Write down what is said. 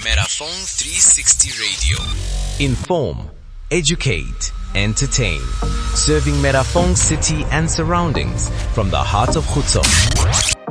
Metaphone 360 Radio. Inform, educate, entertain. Serving Metaphone City and surroundings from the heart of Khutso.